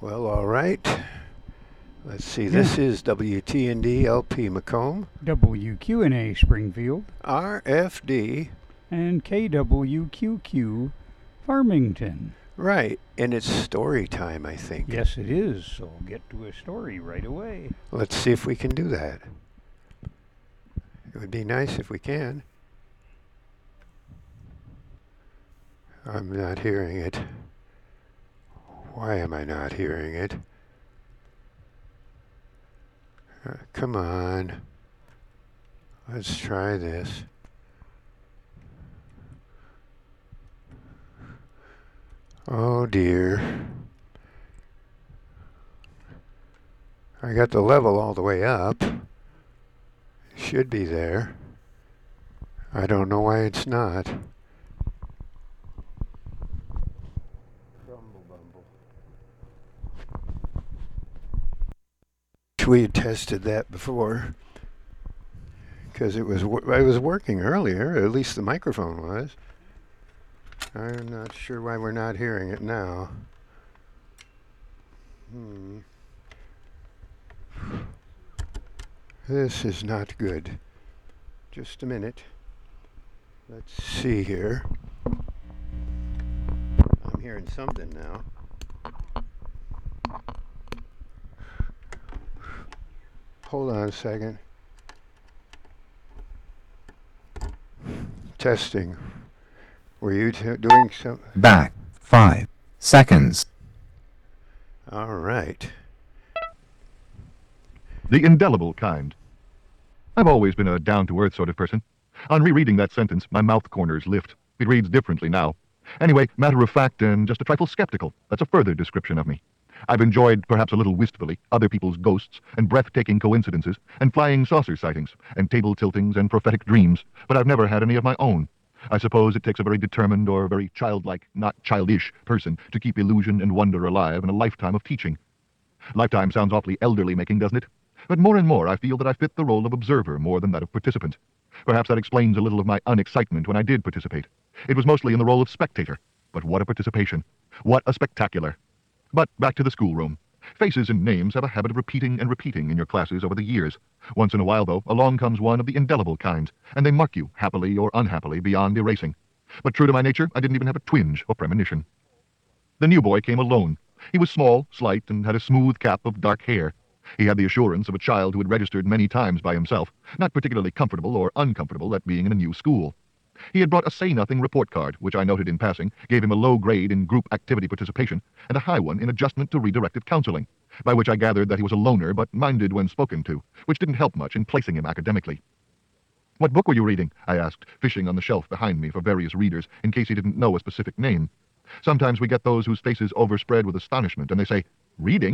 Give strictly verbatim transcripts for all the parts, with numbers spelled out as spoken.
Well, all right. Let's see. Yeah. This is W T N D L P Macomb, W Q N A Springfield, R F D. and K W Q Q Farmington. Right, and it's story time, I think. Yes, it is, so get to a story right away. Let's see if we can do that. It would be nice if we can. I'm not hearing it. Why am I not hearing it? Uh, come on. Let's try this. Oh dear. I got the level all the way up. Should be there. I don't know why it's not. Grumble bumble. We had tested that before because it was wo- I was working earlier. At least the microphone was. I'm not sure why we're not hearing it now. Hmm. This is not good. Just a minute. Let's see here. I'm hearing something now. Hold on a second. Testing. Were you t- doing some? Back five seconds. All right. The indelible kind. I've always been a down-to-earth sort of person. On rereading that sentence, my mouth corners lift. It reads differently now. Anyway, matter of fact and just a trifle skeptical. That's a further description of me. I've enjoyed, perhaps a little wistfully, other people's ghosts and breathtaking coincidences and flying saucer sightings and table tiltings and prophetic dreams, but I've never had any of my own. I suppose it takes a very determined or very childlike, not childish, person to keep illusion and wonder alive in a lifetime of teaching. Lifetime sounds awfully elderly-making, doesn't it? But more and more I feel that I fit the role of observer more than that of participant. Perhaps that explains a little of my unexcitement when I did participate. It was mostly in the role of spectator. But what a participation. What a spectacular. But back to the schoolroom. Faces and names have a habit of repeating and repeating in your classes over the years. Once in a while, though, along comes one of the indelible kind, and they mark you, happily or unhappily, beyond erasing. But true to my nature, I didn't even have a twinge or premonition. The new boy came alone. He was small, slight, and had a smooth cap of dark hair. He had the assurance of a child who had registered many times by himself, not particularly comfortable or uncomfortable at being in a new school. He had brought a say-nothing report card, which I noted in passing gave him a low grade in group activity participation and a high one in adjustment to redirected counseling, by which I gathered that he was a loner but minded when spoken to, which didn't help much in placing him academically. "What book were you reading?" I asked, fishing on the shelf behind me for various readers in case he didn't know a specific name. Sometimes we get those whose faces overspread with astonishment, and they say, "Reading?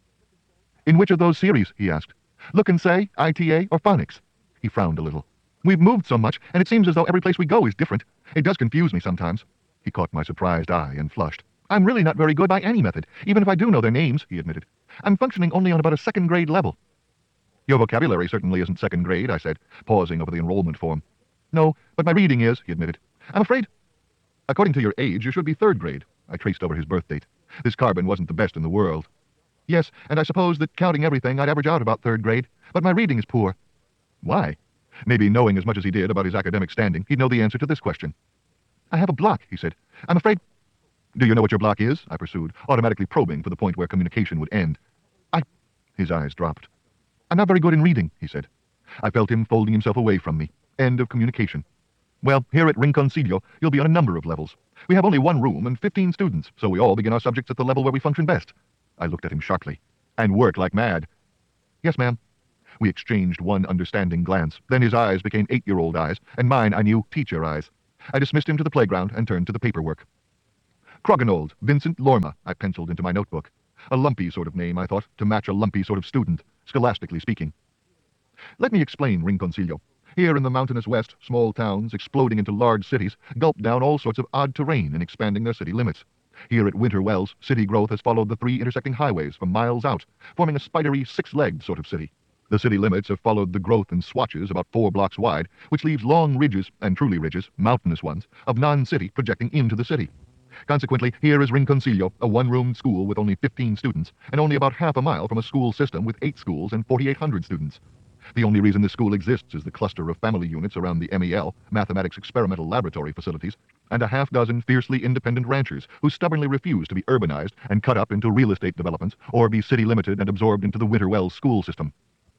In which of those series?" he asked. "Look and Say, I T A, or Phonics?" He frowned a little. "We've moved so much, and it seems as though every place we go is different. It does confuse me sometimes." He caught my surprised eye and flushed. "I'm really not very good by any method, even if I do know their names," he admitted. "I'm functioning only on about a second-grade level." "Your vocabulary certainly isn't second grade," I said, pausing over the enrollment form. "No, but my reading is," he admitted. "I'm afraid—" "According to your age, you should be third grade." I traced over his birth date. This carbon wasn't the best in the world. "Yes, and I suppose that counting everything, I'd average out about third grade, but my reading is poor." "Why?" Maybe knowing as much as he did about his academic standing, he'd know the answer to this question. "I have a block," he said. "I'm afraid—" "Do you know what your block is?" I pursued, automatically probing for the point where communication would end. I... His eyes dropped. "I'm not very good in reading," he said. I felt him folding himself away from me. End of communication. "Well, here at Rinconcillo, you'll be on a number of levels. We have only one room and fifteen students, so we all begin our subjects at the level where we function best." I looked at him sharply. "And work like mad." "Yes, ma'am." We exchanged one understanding glance. Then his eyes became eight-year-old eyes, and mine, I knew, teacher eyes. I dismissed him to the playground and turned to the paperwork. Kroggenold, Vincent Lorma, I penciled into my notebook. A lumpy sort of name, I thought, to match a lumpy sort of student, scholastically speaking. Let me explain Rinconcillo. Here in the mountainous west, small towns, exploding into large cities, gulp down all sorts of odd terrain in expanding their city limits. Here at Winter Wells, city growth has followed the three intersecting highways for miles out, forming a spidery, six-legged sort of city. The city limits have followed the growth in swatches about four blocks wide, which leaves long ridges, and truly ridges, mountainous ones, of non-city projecting into the city. Consequently, here is Rinconcillo, a one-room school with only fifteen students, and only about half a mile from a school system with eight schools and forty-eight hundred students. The only reason this school exists is the cluster of family units around the M E L, Mathematics Experimental Laboratory facilities, and a half dozen fiercely independent ranchers who stubbornly refuse to be urbanized and cut up into real estate developments or be city-limited and absorbed into the Winter Wells school system.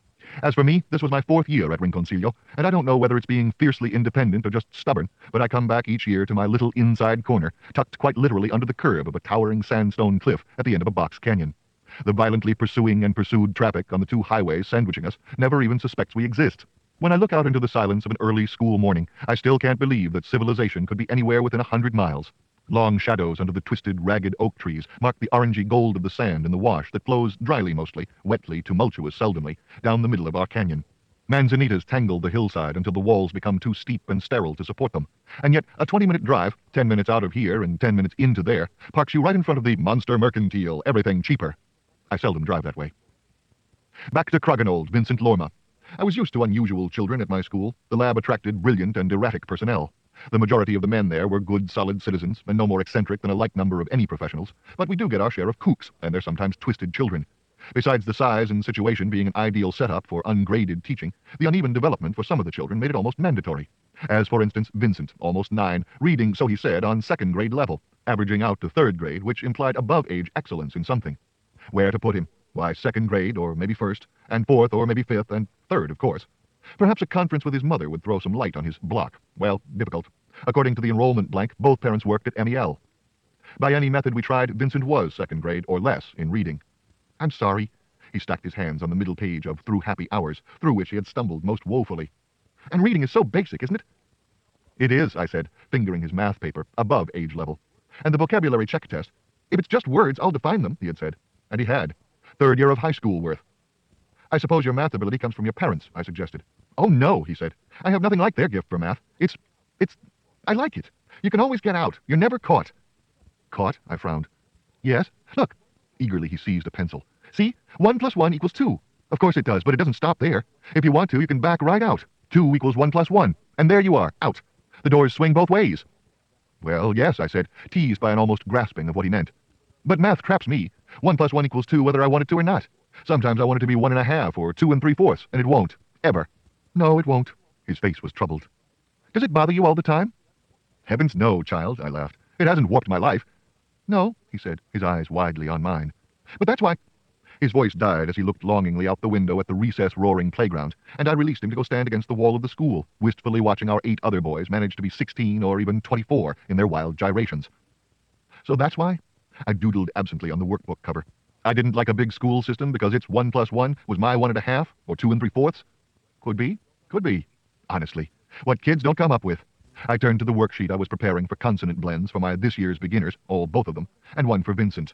As for me, this was my fourth year at Rinconcillo, and I don't know whether it's being fiercely independent or just stubborn, but I come back each year to my little inside corner, tucked quite literally under the curb of a towering sandstone cliff at the end of a box canyon. The violently pursuing and pursued traffic on the two highways sandwiching us never even suspects we exist. When I look out into the silence of an early school morning, I still can't believe that civilization could be anywhere within a hundred miles. Long shadows under the twisted, ragged oak trees mark the orangey gold of the sand in the wash that flows dryly mostly, wetly, tumultuous seldomly, down the middle of our canyon. Manzanitas tangle the hillside until the walls become too steep and sterile to support them. And yet, a twenty-minute drive, ten minutes out of here and ten minutes into there, parks you right in front of the Monster Mercantile, everything cheaper. I seldom drive that way. Back to Croganold, Vincent Lorma. I was used to unusual children at my school. The lab attracted brilliant and erratic personnel. The majority of the men there were good, solid citizens, and no more eccentric than a like number of any professionals, but we do get our share of kooks, and they're sometimes twisted children. Besides the size and situation being an ideal setup for ungraded teaching, the uneven development for some of the children made it almost mandatory. As, for instance, Vincent, almost nine, reading, so he said, on second grade level, averaging out to third grade, which implied above-age excellence in something. Where to put him? Why, second grade, or maybe first, and fourth, or maybe fifth, and third, of course. Perhaps a conference with his mother would throw some light on his block. Well, difficult. According to the enrollment blank, both parents worked at M E L. By any method we tried, Vincent was second grade or less in reading. I'm sorry. He stacked his hands on the middle page of Through Happy Hours, through which he had stumbled most woefully. And reading is so basic, isn't it? It is, I said, fingering his math paper, above age level. And the vocabulary check test. If it's just words, I'll define them, he had said. And he had. Third year of high school worth. I suppose your math ability comes from your parents, I suggested. Oh, no, he said. I have nothing like their gift for math. It's, it's, I like it. You can always get out. You're never caught. Caught? I frowned. Yes? Look. Eagerly he seized a pencil. See? One plus one equals two. Of course it does, but it doesn't stop there. If you want to, you can back right out. Two equals one plus one. And there you are, out. The doors swing both ways. Well, yes, I said, teased by an almost grasping of what he meant. But math traps me. One plus one equals two whether I want it to or not. Sometimes I want it to be one and a half or two and three-fourths, and it won't. Ever. No, it won't. His face was troubled. Does it bother you all the time? Heavens no, child, I laughed. It hasn't warped my life. No, he said, his eyes widely on mine. But that's why... His voice died as he looked longingly out the window at the recess-roaring playground, and I released him to go stand against the wall of the school, wistfully watching our eight other boys manage to be sixteen or even twenty-four in their wild gyrations. So that's why? I doodled absently on the workbook cover. I didn't like a big school system because its one plus one was my one and a half, or two and three-fourths? Could be. Could be. Honestly. What kids don't come up with. I turned to the worksheet I was preparing for consonant blends for my this year's beginners, all both of them, and one for Vincent.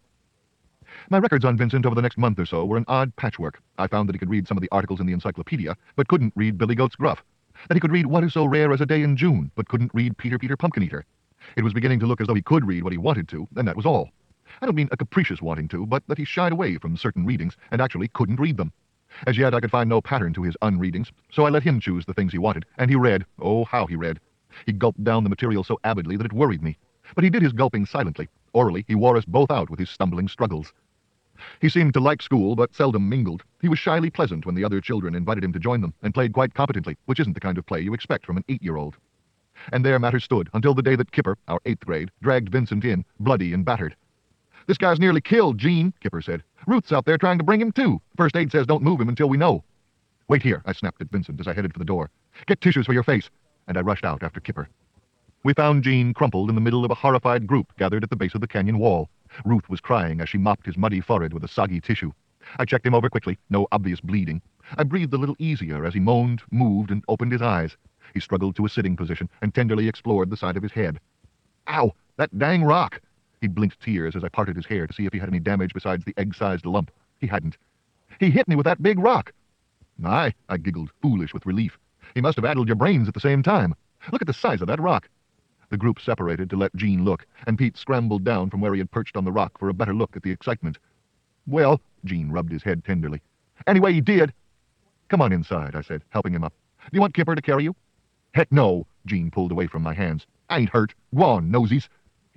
My records on Vincent over the next month or so were an odd patchwork. I found that he could read some of the articles in the encyclopedia, but couldn't read Billy Goat's Gruff. That he could read What Is So Rare as a Day in June, but couldn't read Peter Peter Pumpkin Eater. It was beginning to look as though he could read what he wanted to, and that was all. I don't mean a capricious wanting to, but that he shied away from certain readings and actually couldn't read them. As yet I could find no pattern to his unreadings, so I let him choose the things he wanted, and he read. Oh, how he read. He gulped down the material so avidly that it worried me. But he did his gulping silently. Orally, he wore us both out with his stumbling struggles. He seemed to like school, but seldom mingled. He was shyly pleasant when the other children invited him to join them, and played quite competently, which isn't the kind of play you expect from an eight-year-old. And there matters stood, until the day that Kipper, our eighth grade, dragged Vincent in, bloody and battered. This guy's nearly killed Gene, Kipper said. Ruth's out there trying to bring him too. First aid says don't move him until we know. Wait here, I snapped at Vincent as I headed for the door. Get tissues for your face. And I rushed out after Kipper. We found Gene crumpled in the middle of a horrified group gathered at the base of the canyon wall. Ruth was crying as she mopped his muddy forehead with a soggy tissue. I checked him over quickly, no obvious bleeding. I breathed a little easier as he moaned, moved, and opened his eyes. He struggled to a sitting position and tenderly explored the side of his head. Ow! That dang rock! He blinked tears as I parted his hair to see if he had any damage besides the egg-sized lump. He hadn't. He hit me with that big rock! Aye, I giggled, foolish with relief. He must have addled your brains at the same time. Look at the size of that rock. The group separated to let Gene look, and Pete scrambled down from where he had perched on the rock for a better look at the excitement. Well, Gene rubbed his head tenderly. Anyway, he did. Come on inside, I said, helping him up. Do you want Kipper to carry you? Heck no, Gene pulled away from my hands. I ain't hurt. Go on, nosies.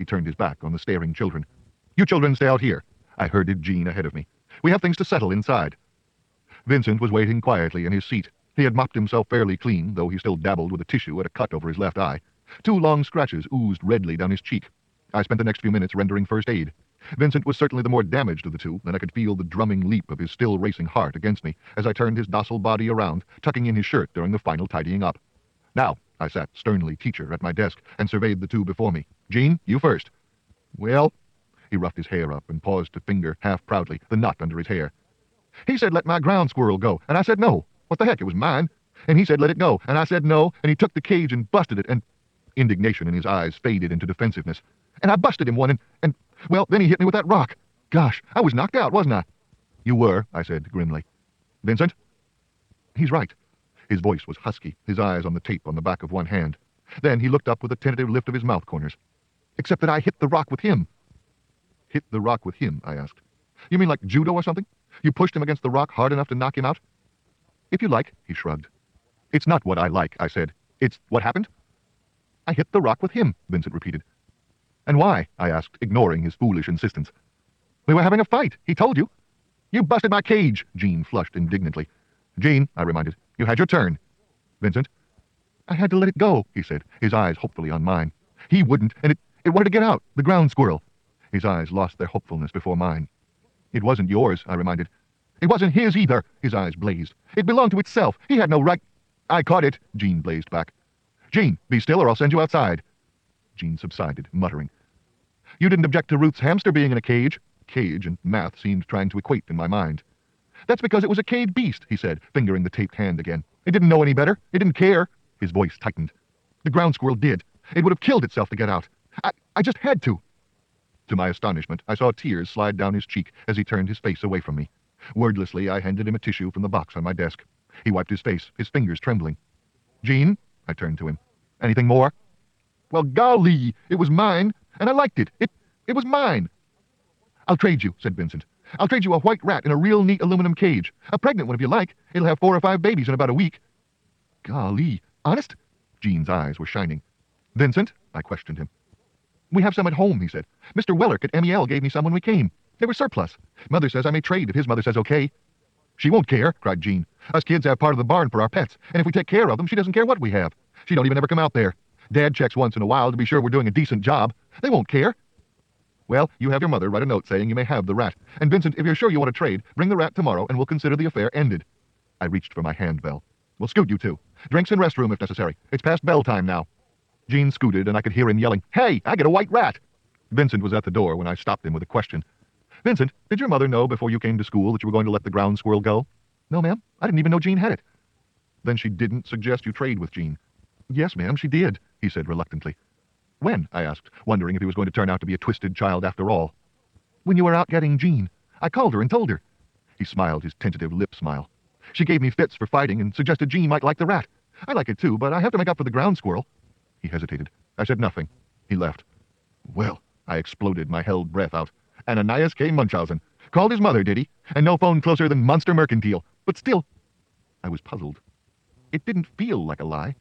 He turned his back on the staring children. You children stay out here, I herded Jean ahead of me. We have things to settle inside. Vincent was waiting quietly in his seat. He had mopped himself fairly clean, though he still dabbled with a tissue at a cut over his left eye. Two long scratches oozed redly down his cheek. I spent the next few minutes rendering first aid. Vincent was certainly the more damaged of the two, and I could feel the drumming leap of his still racing heart against me as I turned his docile body around, tucking in his shirt during the final tidying up. Now, I sat sternly teacher at my desk and surveyed the two before me. Jean, you first. Well, he roughed his hair up and paused to finger, half proudly, the nut under his hair. He said let my ground squirrel go, and I said no. What the heck, it was mine. And he said let it go, and I said no, and he took the cage and busted it, and... Indignation in his eyes faded into defensiveness. And I busted him one, and, and, well, then he hit me with that rock. Gosh, I was knocked out, wasn't I? You were, I said grimly. Vincent? He's right. His voice was husky, his eyes on the tape on the back of one hand. Then he looked up with a tentative lift of his mouth corners. Except that I hit the rock with him. Hit the rock with him, I asked. You mean like judo or something? You pushed him against the rock hard enough to knock him out? If you like, he shrugged. It's not what I like, I said. It's what happened. I hit the rock with him, Vincent repeated. And why? I asked, ignoring his foolish insistence. We were having a fight, he told you. You busted my cage, Jean flushed indignantly. Jean, I reminded, you had your turn. Vincent? I had to let it go, he said, his eyes hopefully on mine. He wouldn't, and it, it wanted to get out, the ground squirrel. His eyes lost their hopefulness before mine. It wasn't yours, I reminded. It wasn't his either, his eyes blazed. It belonged to itself. He had no right... I caught it, Jean blazed back. Jean, be still or I'll send you outside. Jean subsided, muttering. You didn't object to Ruth's hamster being in a cage. Cage and math seemed trying to equate in my mind. That's because it was a caged beast, he said, fingering the taped hand again. It didn't know any better. It didn't care. His voice tightened. The ground squirrel did. It would have killed itself to get out. I, I just had to. To my astonishment, I saw tears slide down his cheek as he turned his face away from me. Wordlessly, I handed him a tissue from the box on my desk. He wiped his face, his fingers trembling. Jean? I turned to him. Anything more? Well, golly, it was mine, and I liked it. It it was mine. I'll trade you, said Vincent. I'll trade you a white rat in a real neat aluminum cage. A pregnant one if you like. It'll have four or five babies in about a week. Golly, honest? Jean's eyes were shining. Vincent? I questioned him. We have some at home, he said. Mister Wellerk at M E L gave me some when we came. They were surplus. Mother says I may trade if his mother says okay. She won't care, cried Jean. Us kids have part of the barn for our pets, and if we take care of them, she doesn't care what we have. She don't even ever come out there. Dad checks once in a while to be sure we're doing a decent job. They won't care. Well, you have your mother write a note saying you may have the rat. And Vincent, if you're sure you want to trade, bring the rat tomorrow and we'll consider the affair ended. I reached for my handbell. We'll scoot you two. Drinks in restroom if necessary. It's past bell time now. Jean scooted and I could hear him yelling, Hey, I get a white rat. Vincent was at the door when I stopped him with a question. Vincent, did your mother know before you came to school that you were going to let the ground squirrel go? No, ma'am. I didn't even know Jean had it. Then she didn't suggest you trade with Jean. Yes, ma'am, she did, he said reluctantly. When? I asked, wondering if he was going to turn out to be a twisted child after all. When you were out getting Jean. I called her and told her. He smiled his tentative lip smile. She gave me fits for fighting and suggested Jean might like the rat. I like it too, but I have to make up for the ground squirrel. He hesitated. I said nothing. He left. Well, I exploded, my held breath out. Ananias K. Munchausen. Called his mother, did he? And no phone closer than Monster Mercantile. But still... I was puzzled. It didn't feel like a lie.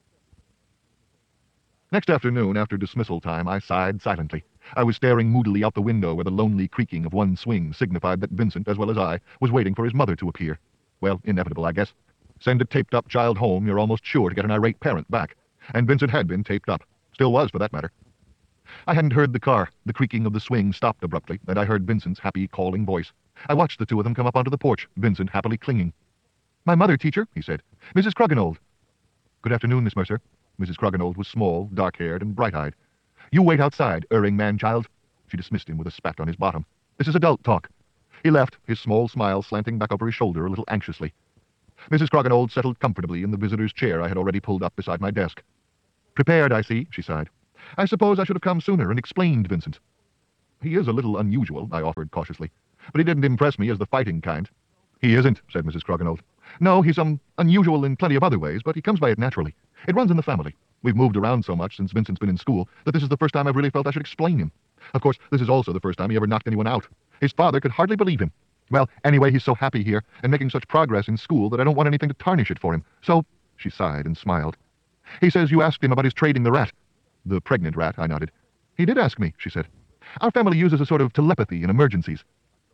Next afternoon, after dismissal time, I sighed silently. I was staring moodily out the window where the lonely creaking of one swing signified that Vincent, as well as I, was waiting for his mother to appear. Well, inevitable, I guess. Send a taped-up child home, you're almost sure to get an irate parent back. And Vincent had been taped up. Still was, for that matter. I hadn't heard the car. The creaking of the swing stopped abruptly, and I heard Vincent's happy, calling voice. I watched the two of them come up onto the porch, Vincent happily clinging. My mother, teacher, he said. Missus Crogginold. Good afternoon, Miss Mercer. Missus Crogginold was small, dark-haired, and bright-eyed. You wait outside, erring man-child. She dismissed him with a spat on his bottom. This is adult talk. He left, his small smile slanting back over his shoulder a little anxiously. Missus Crogginold settled comfortably in the visitor's chair I had already pulled up beside my desk. Prepared, I see, she sighed. I suppose I should have come sooner and explained Vincent. He is a little unusual, I offered cautiously, but he didn't impress me as the fighting kind. He isn't, said Missus Crogginold. No, he's um, unusual in plenty of other ways, but he comes by it naturally. It runs in the family. We've moved around so much since Vincent's been in school that this is the first time I've really felt I should explain him. Of course, this is also the first time he ever knocked anyone out. His father could hardly believe him. Well, anyway, he's so happy here and making such progress in school that I don't want anything to tarnish it for him. So, she sighed and smiled. He says you asked him about his trading the rat. The pregnant rat, I nodded. He did ask me, she said. Our family uses a sort of telepathy in emergencies.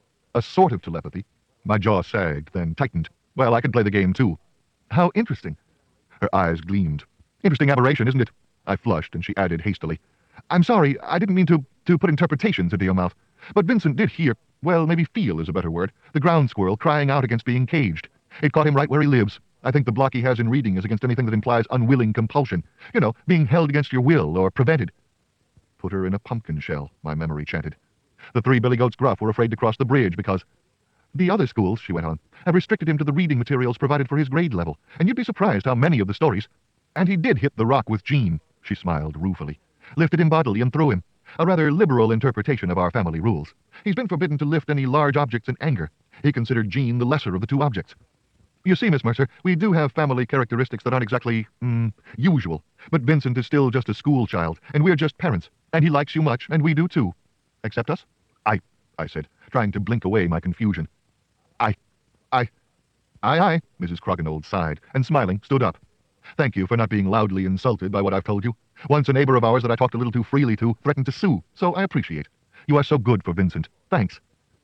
A sort of telepathy? My jaw sagged, then tightened. Well, I could play the game, too. How interesting. Her eyes gleamed. Interesting aberration, isn't it? I flushed, and she added hastily. I'm sorry, I didn't mean to, to put interpretations into your mouth. But Vincent did hear, well, maybe feel is a better word, the ground squirrel crying out against being caged. It caught him right where he lives. I think the block he has in reading is against anything that implies unwilling compulsion. You know, being held against your will or prevented. Put her in a pumpkin shell, my memory chanted. The three Billy Goats Gruff were afraid to cross the bridge because... The other schools, she went on, have restricted him to the reading materials provided for his grade level, and you'd be surprised how many of the stories... And he did hit the rock with Jean, she smiled ruefully. Lifted him bodily and threw him. A rather liberal interpretation of our family rules. He's been forbidden to lift any large objects in anger. He considered Jean the lesser of the two objects. You see, Miss Mercer, we do have family characteristics that aren't exactly, mm, usual. But Vincent is still just a school child, and we're just parents. And he likes you much, and we do too. Accept us? I, I said, trying to blink away my confusion. I, I, aye, aye, Missus Crogginold sighed, and smiling, stood up. Thank you for not being loudly insulted by what I've told you. Once a neighbor of ours that I talked a little too freely to threatened to sue, so I appreciate. You are so good for Vincent. Thanks.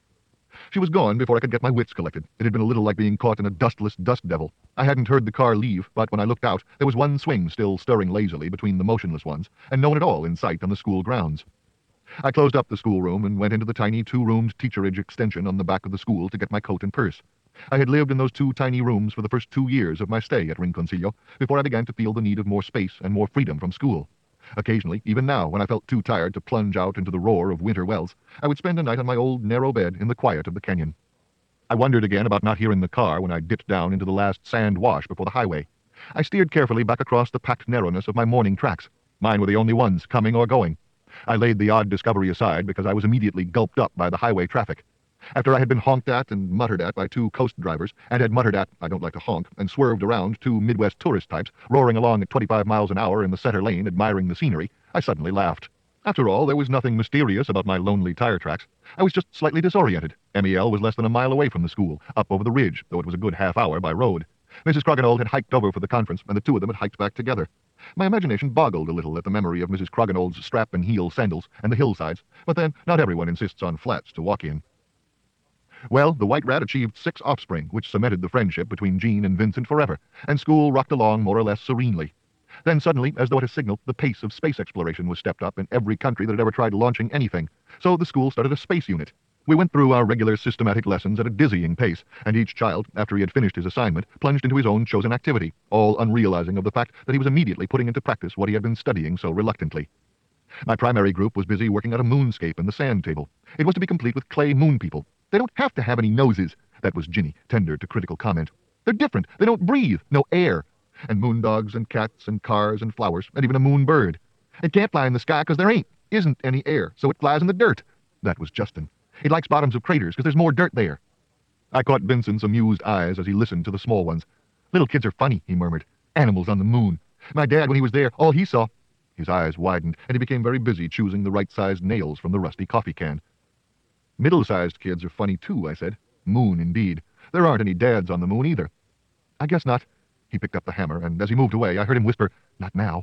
She was gone before I could get my wits collected. It had been a little like being caught in a dustless dust devil. I hadn't heard the car leave, but when I looked out, there was one swing still stirring lazily between the motionless ones, and no one at all in sight on the school grounds. I closed up the schoolroom and went into the tiny two-roomed teacherage extension on the back of the school to get my coat and purse. I had lived in those two tiny rooms for the first two years of my stay at Rinconcillo before I began to feel the need of more space and more freedom from school. Occasionally, even now, when I felt too tired to plunge out into the roar of winter wells, I would spend a night on my old narrow bed in the quiet of the canyon. I wondered again about not hearing the car when I dipped down into the last sand wash before the highway. I steered carefully back across the packed narrowness of my morning tracks. Mine were the only ones, coming or going. I laid the odd discovery aside because I was immediately gulped up by the highway traffic. After I had been honked at and muttered at by two coast drivers, and had muttered at, I don't like to honk, and swerved around two Midwest tourist types, roaring along at twenty-five miles an hour in the center lane admiring the scenery, I suddenly laughed. After all, there was nothing mysterious about my lonely tire tracks. I was just slightly disoriented. M E L was less than a mile away from the school, up over the ridge, though it was a good half hour by road. Missus Crogginold had hiked over for the conference, and the two of them had hiked back together. My imagination boggled a little at the memory of Missus Crogginold's strap-and-heel sandals and the hillsides, but then not everyone insists on flats to walk in. Well, the White Rat achieved six offspring, which cemented the friendship between Jean and Vincent forever, and school rocked along more or less serenely. Then suddenly, as though at a signal, the pace of space exploration was stepped up in every country that had ever tried launching anything. So the school started a space unit. We went through our regular systematic lessons at a dizzying pace, and each child, after he had finished his assignment, plunged into his own chosen activity, all unrealizing of the fact that he was immediately putting into practice what he had been studying so reluctantly. My primary group was busy working out a moonscape in the sand table. It was to be complete with clay moon people. They don't have to have any noses. That was Ginny, tender to critical comment. They're different. They don't breathe. No air. And moon dogs and cats and cars and flowers and even a moon bird. It can't fly in the sky because there ain't, isn't any air, so it flies in the dirt. That was Justin. It likes bottoms of craters because there's more dirt there. I caught Vincent's amused eyes as he listened to the small ones. Little kids are funny, he murmured. Animals on the moon. My dad, when he was there, all he saw... His eyes widened, and he became very busy choosing the right-sized nails from the rusty coffee can. Middle-sized kids are funny too, I said. Moon, indeed. There aren't any dads on the moon either. I guess not. He picked up the hammer, and as he moved away, I heard him whisper, "Not now."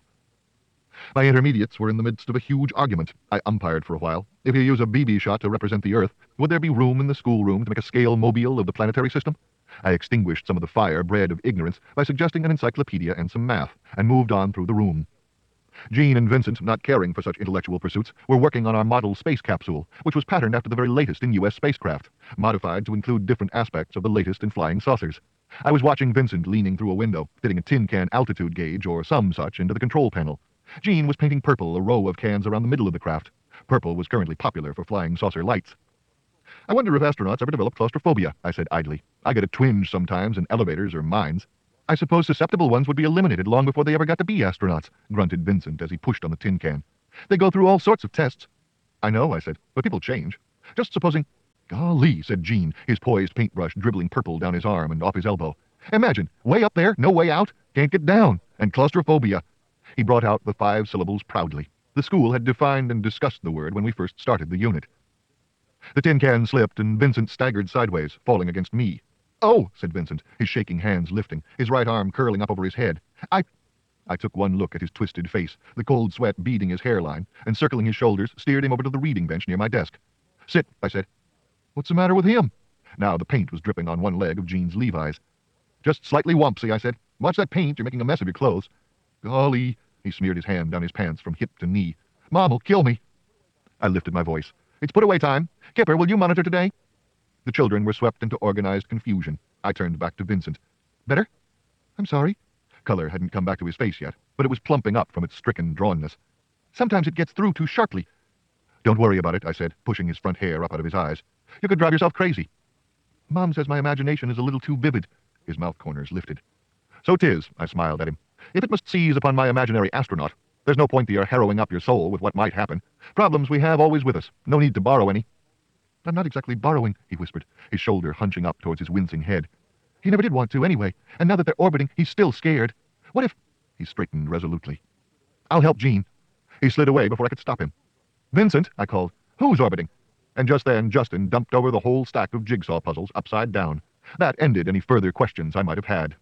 My intermediates were in the midst of a huge argument. I umpired for a while. If you use a B B shot to represent the Earth, would there be room in the schoolroom to make a scale mobile of the planetary system? I extinguished some of the fire bred of ignorance by suggesting an encyclopedia and some math, and moved on through the room. Jean and Vincent, not caring for such intellectual pursuits, were working on our model space capsule, which was patterned after the very latest in U S spacecraft, modified to include different aspects of the latest in flying saucers. I was watching Vincent leaning through a window, fitting a tin can altitude gauge or some such into the control panel. Jean was painting purple a row of cans around the middle of the craft. Purple was currently popular for flying saucer lights. I wonder if astronauts ever develop claustrophobia, I said idly. I get a twinge sometimes in elevators or mines. I suppose susceptible ones would be eliminated long before they ever got to be astronauts, grunted Vincent as he pushed on the tin can. They go through all sorts of tests. I know, I said, but people change. Just supposing... Golly, said Jean, his poised paintbrush dribbling purple down his arm and off his elbow. Imagine, way up there, no way out, can't get down, and claustrophobia. He brought out the five syllables proudly. The school had defined and discussed the word when we first started the unit. The tin can slipped, and Vincent staggered sideways, falling against me. "Oh," said Vincent, his shaking hands lifting, his right arm curling up over his head. I... I took one look at his twisted face, the cold sweat beading his hairline, and circling his shoulders, steered him over to the reading bench near my desk. "Sit," I said. "What's the matter with him?" Now the paint was dripping on one leg of Jean's Levi's. "Just slightly wumpsy," I said. "Watch that paint, you're making a mess of your clothes." "Golly," he smeared his hand down his pants from hip to knee. "Mom'll kill me." I lifted my voice. "It's put-away time. Kipper, will you monitor today?" The children were swept into organized confusion. I turned back to Vincent. "Better?" "I'm sorry." Color hadn't come back to his face yet, but it was plumping up from its stricken drawnness. "Sometimes it gets through too sharply." "Don't worry about it," I said, pushing his front hair up out of his eyes. "You could drive yourself crazy." "Mom says my imagination is a little too vivid." His mouth corners lifted. "So 'tis," I smiled at him. "If it must seize upon my imaginary astronaut, there's no point to your harrowing up your soul with what might happen. Problems we have always with us. No need to borrow any." "I'm not exactly borrowing," he whispered, his shoulder hunching up towards his wincing head. "He never did want to, anyway, and now that they're orbiting, he's still scared. What if—" He straightened resolutely. "I'll help Jean." He slid away before I could stop him. "Vincent," I called, "who's orbiting?" And just then Justin dumped over the whole stack of jigsaw puzzles upside down. That ended any further questions I might have had.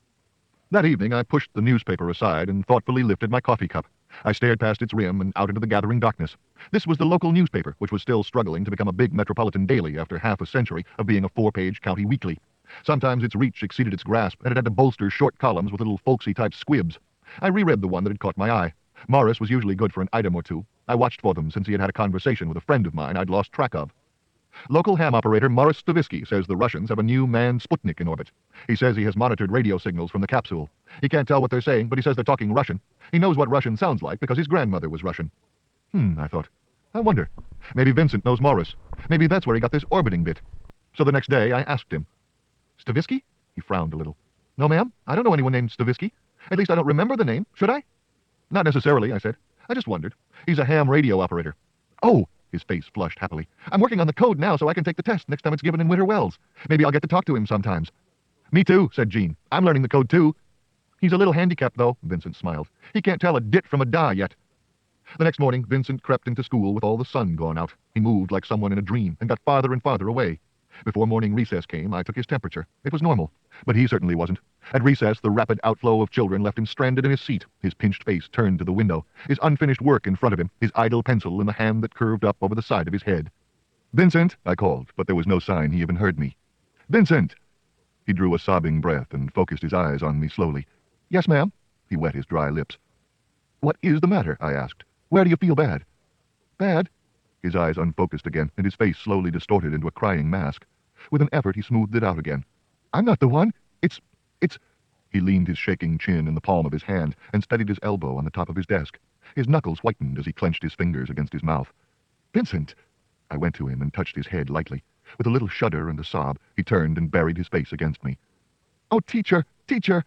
That evening I pushed the newspaper aside and thoughtfully lifted my coffee cup. I stared past its rim and out into the gathering darkness. This was the local newspaper, which was still struggling to become a big metropolitan daily after half a century of being a four-page county weekly. Sometimes its reach exceeded its grasp, and it had to bolster short columns with little folksy-type squibs. I reread the one that had caught my eye. Morris was usually good for an item or two. I watched for them since he had had a conversation with a friend of mine I'd lost track of. Local ham operator Morris Stavisky says the Russians have a new manned Sputnik in orbit. He says he has monitored radio signals from the capsule. He can't tell what they're saying, but he says they're talking Russian. He knows what Russian sounds like because his grandmother was Russian. Hmm, I thought. I wonder. Maybe Vincent knows Morris. Maybe that's where he got this orbiting bit. So the next day I asked him. "Stavisky?" He frowned a little. "No, ma'am. I don't know anyone named Stavisky. At least I don't remember the name. Should I?" "Not necessarily," I said. "I just wondered. He's a ham radio operator." "Oh!" His face flushed happily. "I'm working on the code now so I can take the test next time it's given in Winter Wells. Maybe I'll get to talk to him sometimes." "Me too," said Jean. "I'm learning the code too." "He's a little handicapped, though," Vincent smiled. "He can't tell a dit from a da yet." The next morning, Vincent crept into school with all the sun gone out. He moved like someone in a dream and got farther and farther away. Before morning recess came, I took his temperature. It was normal, but he certainly wasn't. At recess, the rapid outflow of children left him stranded in his seat, his pinched face turned to the window, his unfinished work in front of him, his idle pencil in the hand that curved up over the side of his head. "Vincent," I called, but there was no sign he even heard me. "Vincent!" He drew a sobbing breath and focused his eyes on me slowly. "Yes, ma'am?" He wet his dry lips. "What is the matter?" I asked. "Where do you feel bad?" "Bad?" His eyes unfocused again, and his face slowly distorted into a crying mask. With an effort, he smoothed it out again. "I'm not the one. It's... it's..." He leaned his shaking chin in the palm of his hand and steadied his elbow on the top of his desk. His knuckles whitened as he clenched his fingers against his mouth. "Vincent!" I went to him and touched his head lightly. With a little shudder and a sob, he turned and buried his face against me. "Oh, teacher! Teacher!"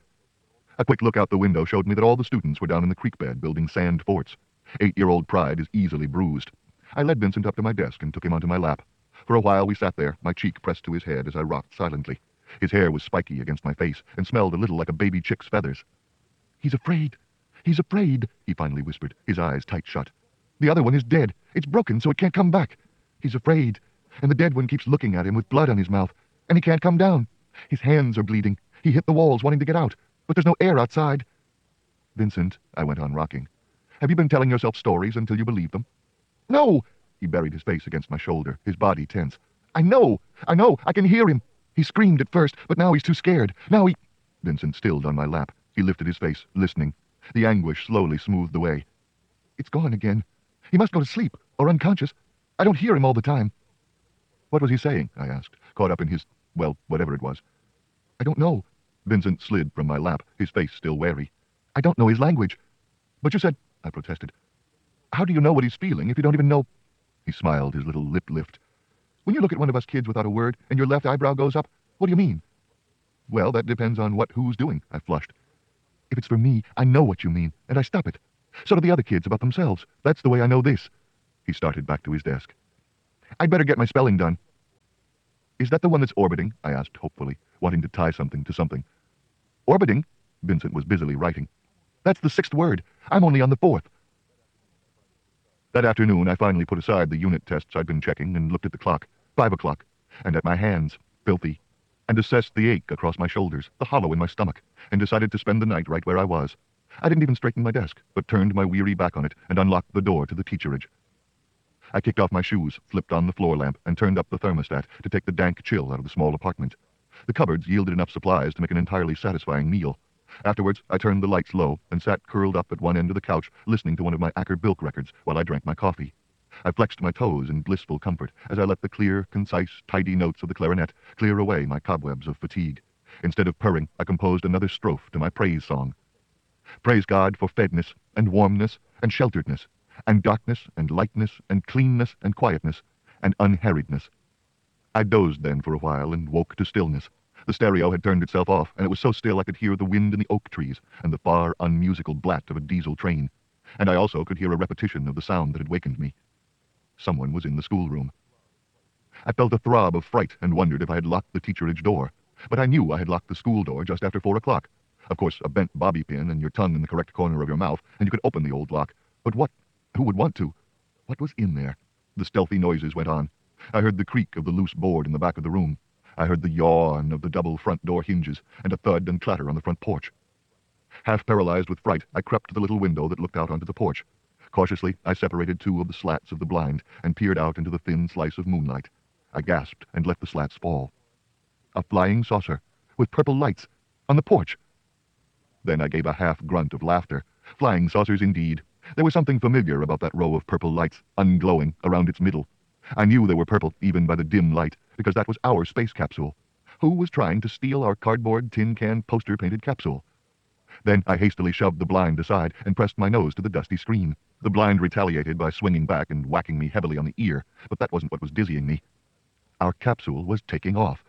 A quick look out the window showed me that all the students were down in the creek bed building sand forts. Eight-year-old pride is easily bruised. I led Vincent up to my desk and took him onto my lap. For a while we sat there, my cheek pressed to his head as I rocked silently. His hair was spiky against my face and smelled a little like a baby chick's feathers. "He's afraid. He's afraid," he finally whispered, his eyes tight shut. "The other one is dead. It's broken so it can't come back. He's afraid. And the dead one keeps looking at him with blood on his mouth. And he can't come down. His hands are bleeding. He hit the walls wanting to get out. But there's no air outside." "Vincent," I went on rocking, "have you been telling yourself stories until you believe them?" "No!" He buried his face against my shoulder, his body tense. "I know! I know! I can hear him! He screamed at first, but now he's too scared. Now he—" Vincent stilled on my lap. He lifted his face, listening. The anguish slowly smoothed away. "It's gone again. He must go to sleep, or unconscious. I don't hear him all the time." "What was he saying?" I asked, caught up in his, well, whatever it was. "I don't know." Vincent slid from my lap, his face still wary. "I don't know his language." "But you said—" I protested. "How do you know what he's feeling if you don't even know—" He smiled, his little lip lift. "When you look at one of us kids without a word and your left eyebrow goes up, what do you mean?" "Well, that depends on what who's doing," I flushed. "If it's for me, I know what you mean, and I stop it. So do the other kids about themselves. That's the way I know this." He started back to his desk. "I'd better get my spelling done." "Is that the one that's orbiting?" I asked hopefully, wanting to tie something to something. "Orbiting?" Vincent was busily writing. "That's the sixth word. I'm only on the fourth." That afternoon, I finally put aside the unit tests I'd been checking and looked at the clock, five o'clock, and at my hands, filthy, and assessed the ache across my shoulders, the hollow in my stomach, and decided to spend the night right where I was. I didn't even straighten my desk, but turned my weary back on it and unlocked the door to the teacherage. I kicked off my shoes, flipped on the floor lamp, and turned up the thermostat to take the dank chill out of the small apartment. The cupboards yielded enough supplies to make an entirely satisfying meal. Afterwards, I turned the lights low and sat curled up at one end of the couch, listening to one of my Acker Bilk records while I drank my coffee. I flexed my toes in blissful comfort as I let the clear, concise, tidy notes of the clarinet clear away my cobwebs of fatigue. Instead of purring, I composed another strophe to my praise song. Praise God for fedness and warmness and shelteredness, and darkness and lightness and cleanness and quietness and unharriedness. I dozed then for a while and woke to stillness. The stereo had turned itself off, and it was so still I could hear the wind in the oak trees and the far, unmusical blat of a diesel train. And I also could hear a repetition of the sound that had wakened me. Someone was in the schoolroom. I felt a throb of fright and wondered if I had locked the teacherage door. But I knew I had locked the school door just after four o'clock. Of course, a bent bobby pin and your tongue in the correct corner of your mouth, and you could open the old lock. But what? Who would want to? What was in there? The stealthy noises went on. I heard the creak of the loose board in the back of the room. I heard the yawn of the double front door hinges, and a thud and clatter on the front porch. Half paralyzed with fright, I crept to the little window that looked out onto the porch. Cautiously, I separated two of the slats of the blind and peered out into the thin slice of moonlight. I gasped and let the slats fall. A flying saucer, with purple lights, on the porch. Then I gave a half grunt of laughter. Flying saucers indeed. There was something familiar about that row of purple lights, unglowing, around its middle. I knew they were purple, even by the dim light, because that was our space capsule. Who was trying to steal our cardboard, tin can, poster-painted capsule? Then I hastily shoved the blind aside and pressed my nose to the dusty screen. The blind retaliated by swinging back and whacking me heavily on the ear, but that wasn't what was dizzying me. Our capsule was taking off.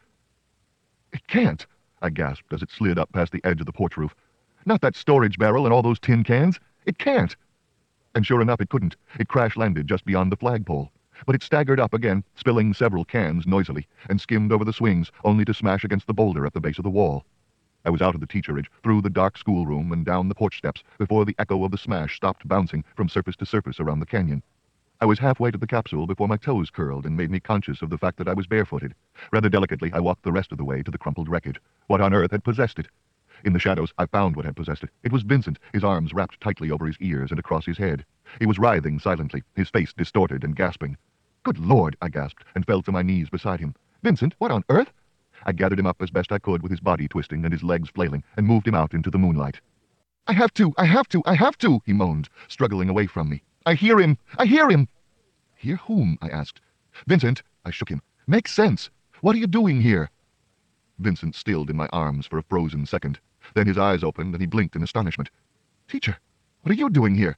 It can't, I gasped as it slid up past the edge of the porch roof. Not that storage barrel and all those tin cans. It can't. And sure enough, it couldn't. It crash-landed just beyond the flagpole. But it staggered up again, spilling several cans noisily, and skimmed over the swings, only to smash against the boulder at the base of the wall. I was out of the teacherage, through the dark schoolroom, and down the porch steps before the echo of the smash stopped bouncing from surface to surface around the canyon. I was halfway to the capsule before my toes curled and made me conscious of the fact that I was barefooted. Rather delicately, I walked the rest of the way to the crumpled wreckage. What on earth had possessed it? In the shadows, I found what had possessed it. It was Vincent, his arms wrapped tightly over his ears and across his head. He was writhing silently, his face distorted and gasping. Good Lord, I gasped, and fell to my knees beside him. Vincent, what on earth? I gathered him up as best I could with his body twisting and his legs flailing, and moved him out into the moonlight. I have to, I have to, I have to, he moaned, struggling away from me. I hear him, I hear him. Hear whom? I asked. Vincent, I shook him. Make sense. What are you doing here? Vincent stilled in my arms for a frozen second. Then his eyes opened and he blinked in astonishment. Teacher, what are you doing here?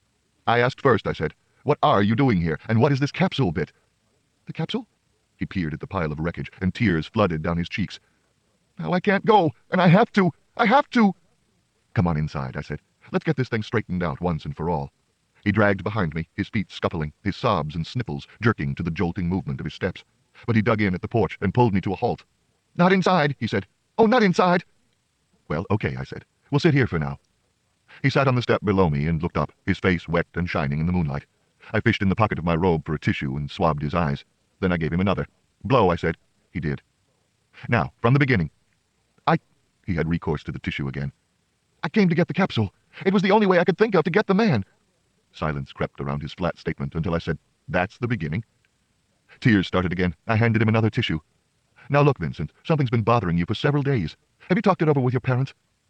I asked first, I said. What are you doing here, and what is this capsule bit? The capsule? He peered at the pile of wreckage, and tears flooded down his cheeks. Now I can't go, and I have to, I have to. Come on inside, I said. Let's get this thing straightened out once and for all. He dragged behind me, his feet scuffling, his sobs and sniffles jerking to the jolting movement of his steps. But he dug in at the porch and pulled me to a halt. Not inside, he said. Oh, not inside. Well, okay, I said. We'll sit here for now. He sat on the step below me and looked up, his face wet and shining in the moonlight. I fished in the pocket of my robe for a tissue and swabbed his eyes. Then I gave him another. Blow, I said. He did. Now, from the beginning. I... He had recourse to the tissue again. I came to get the capsule. It was the only way I could think of to get the man. Silence crept around his flat statement until I said, That's the beginning. Tears started again. I handed him another tissue. Now look, Vincent, something's been bothering you for several days. Have you talked it over with your parents?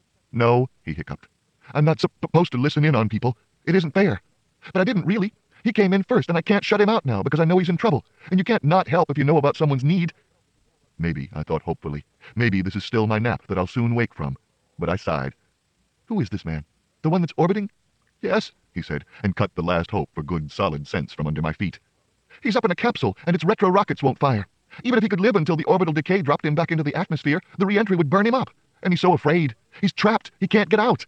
No, he hiccuped. I'm not supposed to listen in on people. It isn't fair. But I didn't really. He came in first, and I can't shut him out now because I know he's in trouble. And you can't not help if you know about someone's need. Maybe, I thought hopefully. Maybe this is still my nap that I'll soon wake from. But I sighed. Who is this man? The one that's orbiting? Yes, he said, and cut the last hope for good solid sense from under my feet. He's up in a capsule, and its retro rockets won't fire. Even if he could live until the orbital decay dropped him back into the atmosphere, the re-entry would burn him up. And he's so afraid. He's trapped. He can't get out.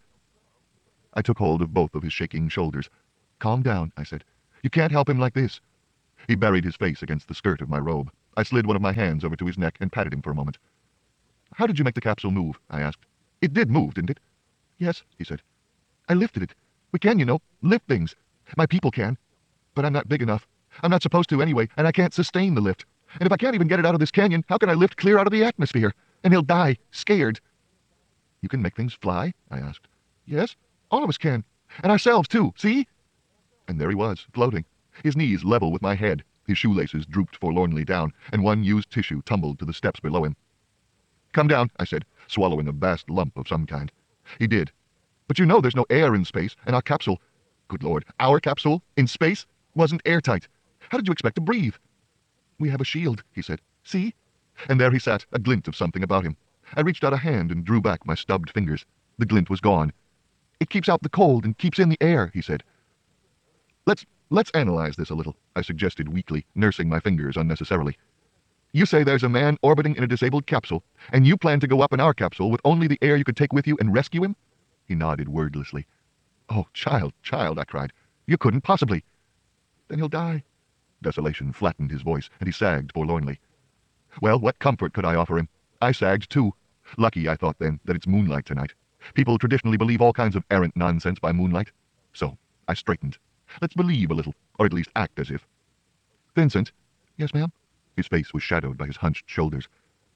I took hold of both of his shaking shoulders. Calm down, I said. You can't help him like this. He buried his face against the skirt of my robe. I slid one of my hands over to his neck and patted him for a moment. How did you make the capsule move? I asked. It did move, didn't it? Yes, he said. I lifted it. We can, you know, lift things. My people can. But I'm not big enough. I'm not supposed to anyway, and I can't sustain the lift. And if I can't even get it out of this canyon, how can I lift clear out of the atmosphere? And he'll die, scared. You can make things fly? I asked. Yes. All of us can. And ourselves, too. See? And there he was, floating, his knees level with my head. His shoelaces drooped forlornly down, and one used tissue tumbled to the steps below him. Come down, I said, swallowing a vast lump of some kind. He did. But you know there's no air in space, and our capsule, good Lord, our capsule, in space, wasn't airtight. How did you expect to breathe? We have a shield, he said. See? And there he sat, a glint of something about him. I reached out a hand and drew back my stubbed fingers. The glint was gone. It keeps out the cold and keeps in the air, he said. Let's, let's analyze this a little, I suggested weakly, nursing my fingers unnecessarily. You say there's a man orbiting in a disabled capsule, and you plan to go up in our capsule with only the air you could take with you and rescue him? He nodded wordlessly. Oh, child, child, I cried. You couldn't possibly. Then he'll die. Desolation flattened his voice, and he sagged forlornly. Well, what comfort could I offer him? I sagged, too. Lucky, I thought then, that it's moonlight tonight. People traditionally believe all kinds of errant nonsense by moonlight. So, I straightened. Let's believe a little, or at least act as if. Vincent? Yes, ma'am? His face was shadowed by his hunched shoulders.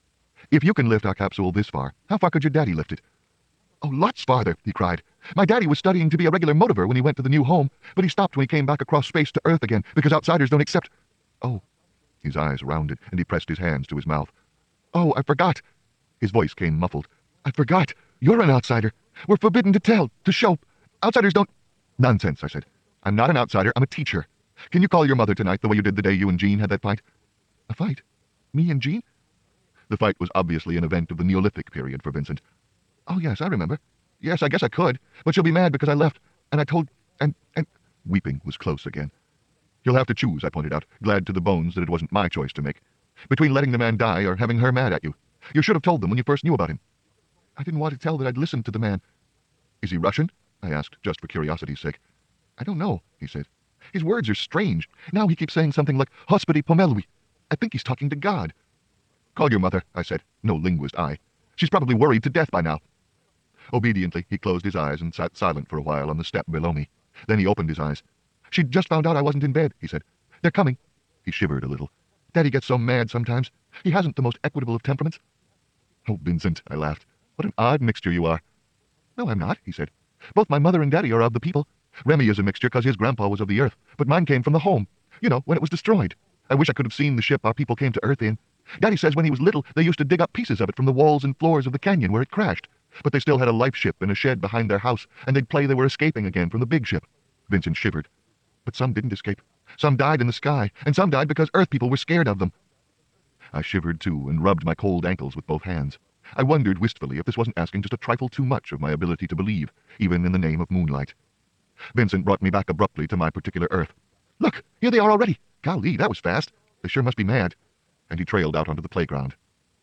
If you can lift our capsule this far, how far could your daddy lift it? Oh, lots farther, he cried. My daddy was studying to be a regular motiver when he went to the new home, but he stopped when he came back across space to Earth again, because outsiders don't accept... Oh. His eyes rounded, and he pressed his hands to his mouth. Oh, I forgot. His voice came muffled. I forgot. You're an outsider. We're forbidden to tell, to show. Outsiders don't... Nonsense, I said. I'm not an outsider, I'm a teacher. Can you call your mother tonight the way you did the day you and Jean had that fight? A fight? Me and Jean? The fight was obviously an event of the Neolithic period for Vincent. Oh, yes, I remember. Yes, I guess I could, but she'll be mad because I left, and I told... and... and... Weeping was close again. You'll have to choose, I pointed out, glad to the bones that it wasn't my choice to make. Between letting the man die or having her mad at you. You should have told them when you first knew about him. I didn't want to tell that I'd listened to the man. Is he Russian? I asked, just for curiosity's sake. I don't know, he said. His words are strange. Now he keeps saying something like, Hospiti Pomelui. I think he's talking to God. Call your mother, I said, no linguist I. She's probably worried to death by now. Obediently, he closed his eyes and sat silent for a while on the step below me. Then he opened his eyes. She'd just found out I wasn't in bed, he said. They're coming. He shivered a little. Daddy gets so mad sometimes. He hasn't the most equitable of temperaments. Oh, Vincent, I laughed. What an odd mixture you are. No, I'm not, he said. Both my mother and Daddy are of the people. Remy is a mixture because his grandpa was of the earth, but mine came from the home. You know, when it was destroyed. I wish I could have seen the ship our people came to Earth in. Daddy says when he was little, they used to dig up pieces of it from the walls and floors of the canyon where it crashed. But they still had a life ship in a shed behind their house, and they'd play they were escaping again from the big ship. Vincent shivered. But some didn't escape. Some died in the sky, and some died because Earth people were scared of them. I shivered too, and rubbed my cold ankles with both hands. I wondered wistfully if this wasn't asking just a trifle too much of my ability to believe, even in the name of moonlight. Vincent brought me back abruptly to my particular Earth. Look, here they are already. Golly, that was fast. They sure must be mad. And he trailed out onto the playground.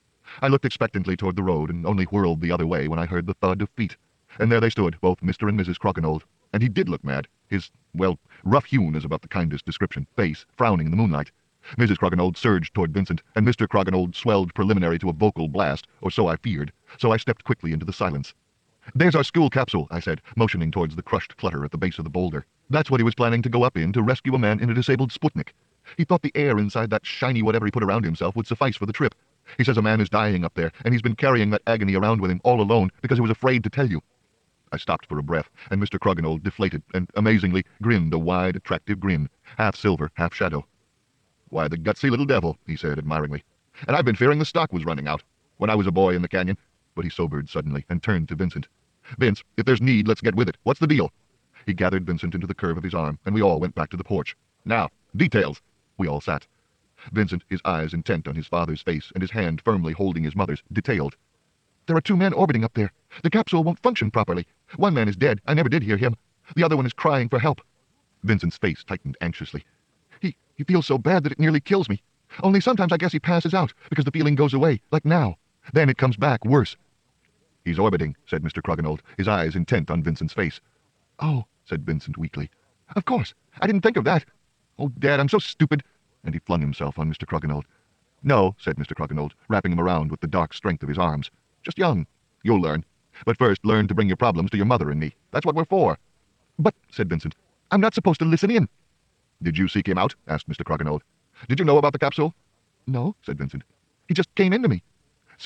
I looked expectantly toward the road and only whirled the other way when I heard the thud of feet. And there they stood, both Mister and Missus Crockenold. And he did look mad. His, well, rough-hewn is about the kindest description, face frowning in the moonlight. Missus Crockenold surged toward Vincent, and Mister Crockenold swelled preliminary to a vocal blast, or so I feared, so I stepped quickly into the silence. There's our school capsule, I said, motioning towards the crushed clutter at the base of the boulder. That's what he was planning to go up in to rescue a man in a disabled Sputnik. He thought the air inside that shiny whatever he put around himself would suffice for the trip. He says a man is dying up there, and he's been carrying that agony around with him all alone because he was afraid to tell you. I stopped for a breath, and Mister Crockenold deflated and, amazingly, grinned a wide, attractive grin, half silver, half shadow. Why, the gutsy little devil, he said admiringly. And I've been fearing the stock was running out when I was a boy in the canyon. But he sobered suddenly and turned to Vincent. Vince, if there's need, let's get with it. What's the deal? He gathered Vincent into the curve of his arm, and we all went back to the porch. Now, details. We all sat. Vincent, his eyes intent on his father's face and his hand firmly holding his mother's, detailed. There are two men orbiting up there. The capsule won't function properly. One man is dead. I never did hear him. The other one is crying for help. Vincent's face tightened anxiously. He, he feels so bad that it nearly kills me. Only sometimes I guess he passes out because the feeling goes away, like now. Then it comes back worse. He's orbiting, said Mister Crockenold, his eyes intent on Vincent's face. Oh, said Vincent weakly. Of course. I didn't think of that. Oh, Dad, I'm so stupid. And he flung himself on Mister Crockenold. No, said Mister Crockenold, wrapping him around with the dark strength of his arms. Just young. You'll learn. But first, learn to bring your problems to your mother and me. That's what we're for. But, said Vincent, I'm not supposed to listen in. Did you seek him out? Asked Mister Crockenold. Did you know about the capsule? No, said Vincent. He just came into me. See,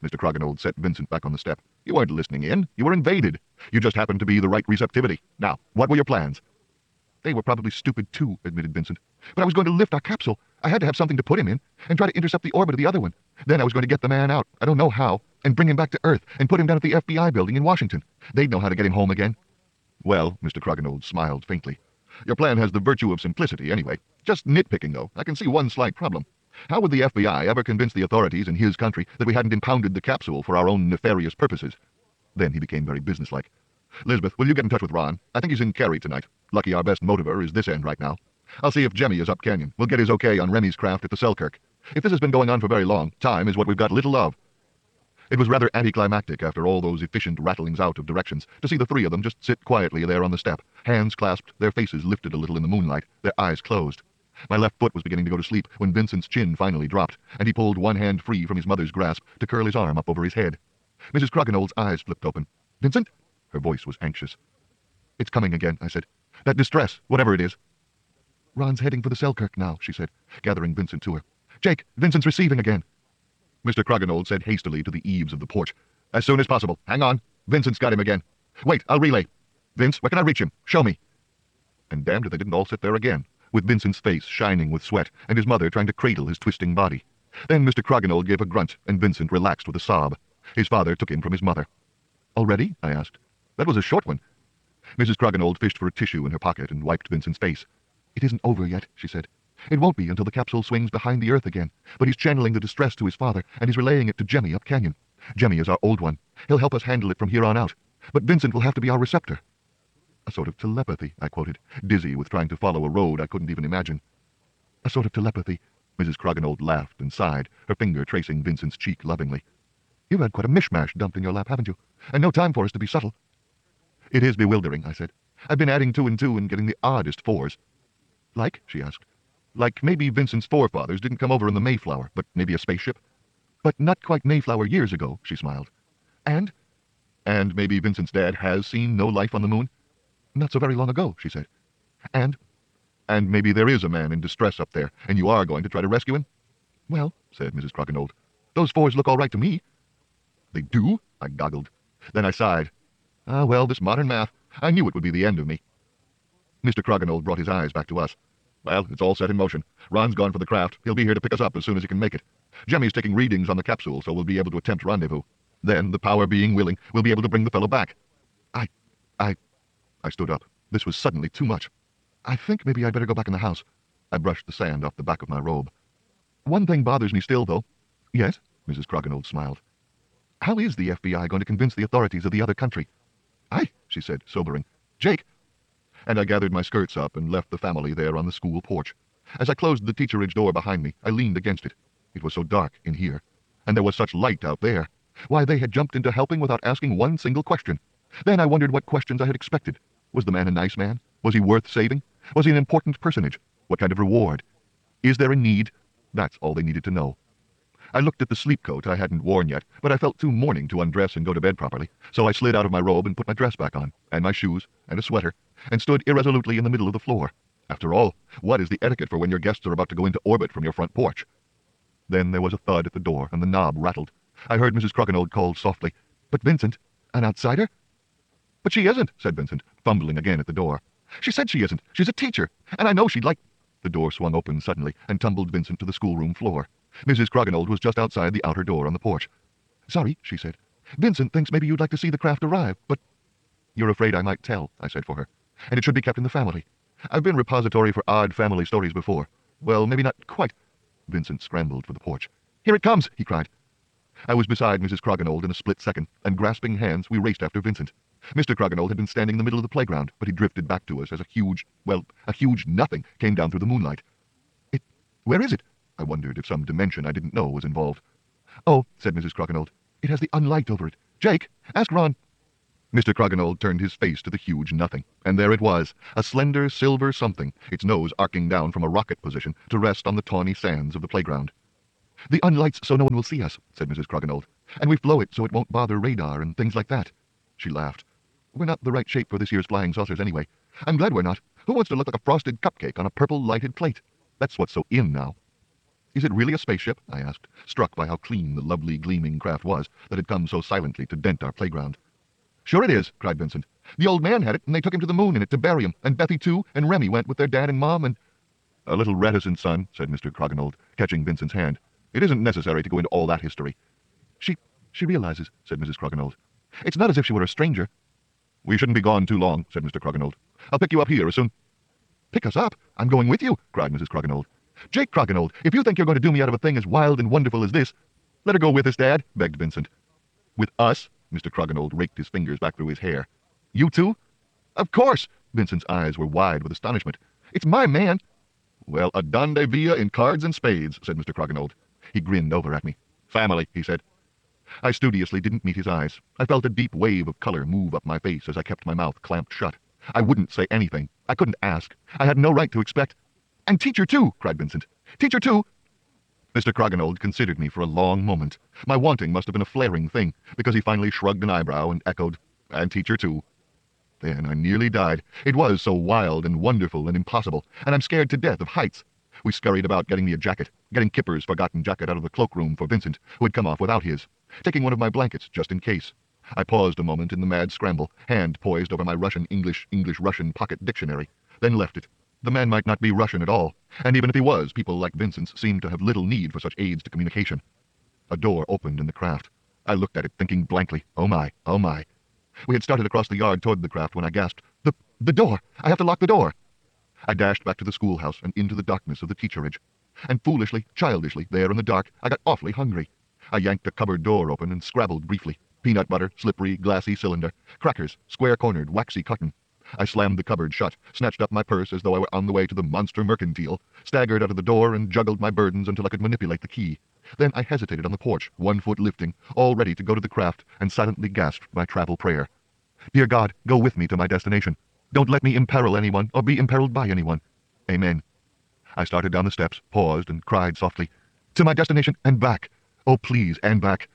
Mister Crogginold set Vincent back on the step. "You weren't listening in. You were invaded. You just happened to be the right receptivity. Now, what were your plans?" "They were probably stupid too," admitted Vincent. "But I was going to lift our capsule. I had to have something to put him in, and try to intercept the orbit of the other one. Then I was going to get the man out, I don't know how, and bring him back to Earth, and put him down at the F B I building in Washington. They'd know how to get him home again." "Well," Mister Crogginold smiled faintly, "your plan has the virtue of simplicity anyway. Just nitpicking, though, I can see one slight problem. How would the F B I ever convince the authorities in his country that we hadn't impounded the capsule for our own nefarious purposes?" Then he became very businesslike. "Lisbeth, will you get in touch with Ron? I think he's in Cary tonight. Lucky our best motiver is this end right now. I'll see if Jemmy is up canyon. We'll get his okay on Remy's craft at the Selkirk. If this has been going on for very long, time is what we've got little of." It was rather anticlimactic after all those efficient rattlings out of directions to see the three of them just sit quietly there on the step, hands clasped, their faces lifted a little in the moonlight, their eyes closed. My left foot was beginning to go to sleep when Vincent's chin finally dropped, and he pulled one hand free from his mother's grasp to curl his arm up over his head. Missus Crogginold's eyes flipped open. "Vincent?" Her voice was anxious. "It's coming again," I said. "That distress, whatever it is." "Ron's heading for the Selkirk now," she said, gathering Vincent to her. "Jake, Vincent's receiving again." Mister Crogginold said hastily to the eaves of the porch, "As soon as possible. Hang on. Vincent's got him again. Wait, I'll relay. Vince, where can I reach him? Show me." And damned if they didn't all sit there again, with Vincent's face shining with sweat and his mother trying to cradle his twisting body. Then Mister Crogginold gave a grunt, and Vincent relaxed with a sob. His father took him from his mother. "Already?" I asked. "That was a short one." Missus Crogginold fished for a tissue in her pocket and wiped Vincent's face. "It isn't over yet," she said. "It won't be until the capsule swings behind the Earth again, but he's channeling the distress to his father, and he's relaying it to Jemmy up canyon. Jemmy is our old one. He'll help us handle it from here on out. But Vincent will have to be our receptor." "A sort of telepathy," I quoted, dizzy with trying to follow a road I couldn't even imagine. "A sort of telepathy," Missus Crogginold laughed and sighed, her finger tracing Vincent's cheek lovingly. "You've had quite a mishmash dumped in your lap, haven't you? And no time for us to be subtle." "It is bewildering," I said. "I've been adding two and two and getting the oddest fours." "Like?" she asked. "Like maybe Vincent's forefathers didn't come over in the Mayflower, but maybe a spaceship." "But not quite Mayflower years ago," she smiled. "And?" "And maybe Vincent's dad has seen no life on the moon." "Not so very long ago," she said. "And?" "And maybe there is a man in distress up there, and you are going to try to rescue him?" "Well," said Missus Crogginold, "those fours look all right to me." "They do?" I goggled. Then I sighed. Ah, well, this modern math. I knew it would be the end of me. Mister Crogginold brought his eyes back to us. "Well, it's all set in motion. Ron's gone for the craft. He'll be here to pick us up as soon as he can make it. Jemmy's taking readings on the capsule, so we'll be able to attempt rendezvous. Then, the power being willing, we'll be able to bring the fellow back." I... I... I stood up. This was suddenly too much. "I think maybe I'd better go back in the house." I brushed the sand off the back of my robe. "One thing bothers me still, though." "Yes?" Missus Crogginold smiled. "How is the F B I going to convince the authorities of the other country?" "Aye," she said, sobering. "Jake." And I gathered my skirts up and left the family there on the school porch. As I closed the teacherage door behind me, I leaned against it. It was so dark in here. And there was such light out there. Why, they had jumped into helping without asking one single question. Then I wondered what questions I had expected. Was the man a nice man? Was he worth saving? Was he an important personage? What kind of reward? Is there a need? That's all they needed to know. I looked at the sleep coat I hadn't worn yet, but I felt too morning to undress and go to bed properly, so I slid out of my robe and put my dress back on, and my shoes, and a sweater, and stood irresolutely in the middle of the floor. After all, what is the etiquette for when your guests are about to go into orbit from your front porch? Then there was a thud at the door, and the knob rattled. I heard Missus Crogginold call softly, "But Vincent, an outsider?" "But she isn't," said Vincent, fumbling again at the door. "She said she isn't. She's a teacher, and I know she'd like—" The door swung open suddenly and tumbled Vincent to the schoolroom floor. Missus Crogginold was just outside the outer door on the porch. "Sorry," she said. "Vincent thinks maybe you'd like to see the craft arrive, but—" "You're afraid I might tell," I said for her. "And it should be kept in the family. I've been repository for odd family stories before. Well, maybe not quite." Vincent scrambled for the porch. "Here it comes!" he cried. I was beside Missus Crogginold in a split second, and grasping hands, we raced after Vincent. Mister Crogginold had been standing in the middle of the playground, but he drifted back to us as a huge, well, a huge nothing came down through the moonlight. "It... where is it?" I wondered if some dimension I didn't know was involved. "Oh," said Missus Crogginold, "it has the unlight over it. Jake, ask Ron." Mister Crogginold turned his face to the huge nothing, and there it was, a slender silver something, its nose arcing down from a rocket position to rest on the tawny sands of the playground. "The unlight's so no one will see us," said Missus Crogginold, "and we flow it so it won't bother radar and things like that." She laughed. "We're not the right shape for this year's flying saucers anyway. I'm glad we're not. Who wants to look like a frosted cupcake on a purple lighted plate? That's what's so in now." Is it really a spaceship? I asked, struck by how clean the lovely gleaming craft was that had come so silently to dent our playground. Sure it is, cried Vincent. The old man had it, and they took him to the moon in it to bury him, and Bethy too, and Remy went with their dad and mom, and... A little reticent, son, said Mister Crogginold, catching Vincent's hand. It isn't necessary to go into all that history. She... she realizes, said Missus Crogginold. It's not as if she were a stranger. We shouldn't be gone too long, said Mister Crogginold. I'll pick you up here as soon... Pick us up? I'm going with you, cried Missus Crogginold. Jake Crogginold, if you think you're going to do me out of a thing as wild and wonderful as this, let her go with us, Dad, begged Vincent. With us? Mister Crogginold raked his fingers back through his hair. You too? Of course! Vincent's eyes were wide with astonishment. It's my man! Well, a donde via in cards and spades, said Mister Crogginold. He grinned over at me. Family, he said. I studiously didn't meet his eyes. I felt a deep wave of color move up my face as I kept my mouth clamped shut. I wouldn't say anything. I couldn't ask. I had no right to expect. And teacher too, cried Vincent. Teacher too! Mister Crogginold considered me for a long moment. My wanting must have been a flaring thing, because he finally shrugged an eyebrow and echoed, and teacher too. Then I nearly died. It was so wild and wonderful and impossible, and I'm scared to death of heights. We scurried about getting me a jacket, getting Kipper's forgotten jacket out of the cloakroom for Vincent, who had come off without his, taking one of my blankets just in case. I paused a moment in the mad scramble, hand poised over my Russian-English, English-Russian pocket dictionary, then left it. The man might not be Russian at all, and even if he was, people like Vincent's seemed to have little need for such aids to communication. A door opened in the craft. I looked at it, thinking blankly, oh my, oh my. We had started across the yard toward the craft when I gasped, The, the door! I have to lock the door! I dashed back to the schoolhouse and into the darkness of the teacherage. And foolishly, childishly, there in the dark, I got awfully hungry. I yanked the cupboard door open and scrabbled briefly. Peanut butter, slippery, glassy cylinder, crackers, square-cornered, waxy cotton. I slammed the cupboard shut, snatched up my purse as though I were on the way to the monster mercantile, staggered out of the door and juggled my burdens until I could manipulate the key. Then I hesitated on the porch, one foot lifting, all ready to go to the craft, and silently gasped my travel prayer. Dear God, go with me to my destination. Don't let me imperil anyone or be imperiled by anyone. Amen. I started down the steps, paused, and cried softly, To my destination and back. Oh, please, and back.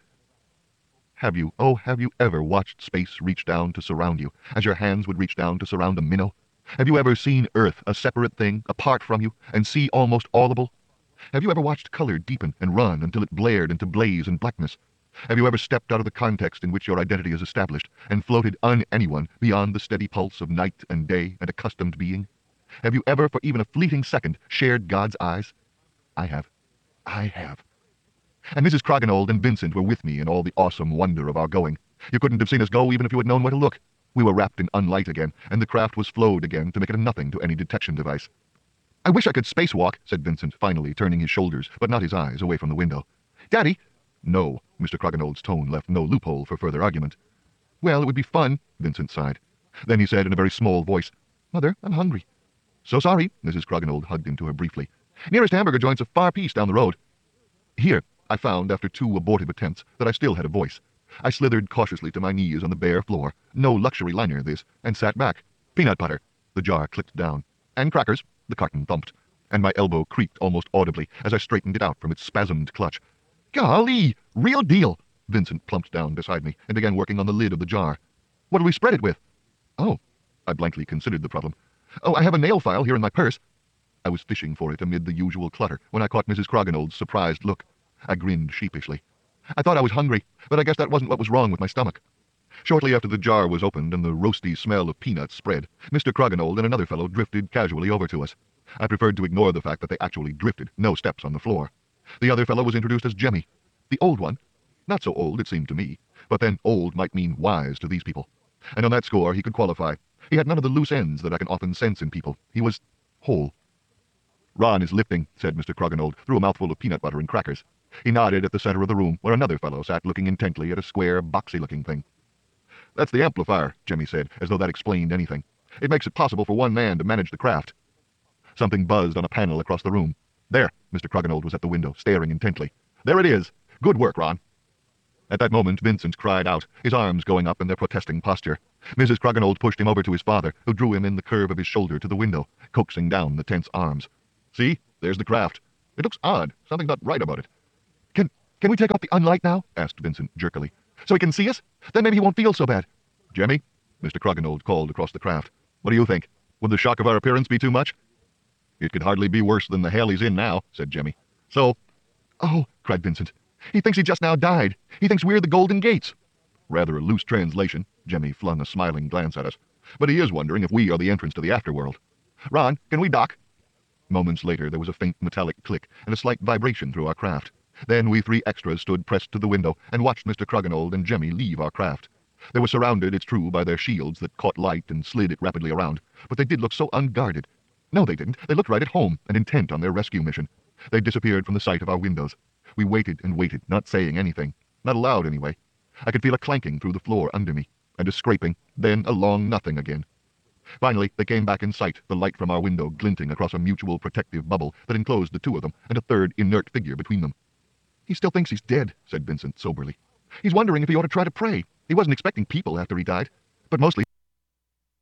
Have you, oh, have you ever watched space reach down to surround you, as your hands would reach down to surround a minnow? Have you ever seen Earth, a separate thing, apart from you, and see almost audible? Have you ever watched color deepen and run until it blared into blaze and blackness? Have you ever stepped out of the context in which your identity is established, and floated un-anyone beyond the steady pulse of night and day and accustomed being? Have you ever, for even a fleeting second, shared God's eyes? I have. I have. And Missus Crogginold and Vincent were with me in all the awesome wonder of our going. You couldn't have seen us go even if you had known where to look. We were wrapped in unlight again, and the craft was flowed again to make it a nothing to any detection device. I wish I could spacewalk, said Vincent, finally turning his shoulders, but not his eyes, away from the window. Daddy! No, Mister Crogginold's tone left no loophole for further argument. Well, it would be fun, Vincent sighed. Then he said in a very small voice, Mother, I'm hungry. So sorry, Missus Crogginold hugged him to her briefly. Nearest hamburger joint's a far piece down the road. Here, I found, after two abortive attempts, that I still had a voice. I slithered cautiously to my knees on the bare floor, no luxury liner this, and sat back. Peanut butter. The jar clicked down. And crackers. The carton thumped. And my elbow creaked almost audibly as I straightened it out from its spasmed clutch. Golly! Real deal! Vincent plumped down beside me and began working on the lid of the jar. What'll we spread it with? Oh. I blankly considered the problem. Oh, I have a nail file here in my purse. I was fishing for it amid the usual clutter when I caught Missus Crogginold's surprised look. I grinned sheepishly. I thought I was hungry, but I guess that wasn't what was wrong with my stomach. Shortly after the jar was opened and the roasty smell of peanuts spread, Mister Crogginold and another fellow drifted casually over to us. I preferred to ignore the fact that they actually drifted, no steps on the floor. The other fellow was introduced as Jemmy, the old one. Not so old, it seemed to me, but then old might mean wise to these people. And on that score he could qualify. He had none of the loose ends that I can often sense in people. He was whole. Ron is lifting, said Mister Crogginold, through a mouthful of peanut butter and crackers. He nodded at the center of the room, where another fellow sat looking intently at a square, boxy-looking thing. That's the amplifier, Jemmy said, as though that explained anything. It makes it possible for one man to manage the craft. Something buzzed on a panel across the room. There, Mister Crogginold was at the window, staring intently. There it is. Good work, Ron. At that moment, Vincent cried out, his arms going up in their protesting posture. Missus Crogginold pushed him over to his father, who drew him in the curve of his shoulder to the window, coaxing down the tense arms. See, there's the craft. It looks odd. Something's not right about it. Can can we take off the unlight now? Asked Vincent jerkily. So he can see us? Then maybe he won't feel so bad. Jemmy, Mister Crogginold called across the craft. What do you think? Would the shock of our appearance be too much? It could hardly be worse than the hell he's in now, said Jemmy. So, Oh, cried Vincent. He thinks he just now died. He thinks we're the Golden Gates. Rather a loose translation. Jemmy flung a smiling glance at us. But he is wondering if we are the entrance to the afterworld. Ron, can we dock? Moments later, there was a faint metallic click and a slight vibration through our craft. Then we three extras stood pressed to the window and watched Mister Crugginold and Jemmy leave our craft. They were surrounded, it's true, by their shields that caught light and slid it rapidly around, but they did look so unguarded. No, they didn't. They looked right at home and intent on their rescue mission. They disappeared from the sight of our windows. We waited and waited, not saying anything. Not aloud, anyway. I could feel a clanking through the floor under me, and a scraping, then a long nothing again. Finally, they came back in sight, the light from our window glinting across a mutual protective bubble that enclosed the two of them and a third inert figure between them. He still thinks he's dead, said Vincent soberly. He's wondering if he ought to try to pray. He wasn't expecting people after he died, but mostly